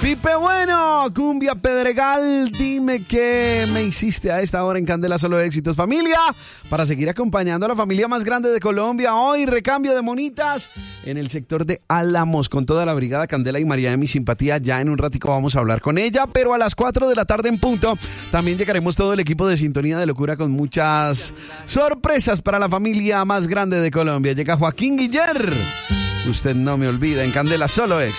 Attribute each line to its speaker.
Speaker 1: Pipe Bueno, Cumbia Pedregal, dime qué me hiciste a esta hora en Candela Solo Éxitos. Familia, para seguir acompañando a la familia más grande de Colombia, hoy recambio de monitas en el sector de Álamos con toda la brigada Candela y María de mi simpatía. Ya en un ratico vamos a hablar con ella, pero a las 4 de la tarde en punto también llegaremos todo el equipo de Sintonía de Locura con muchas sorpresas para la familia más grande de Colombia. Llega Joaquín Guiller, usted no me olvida en Candela Solo Éxitos.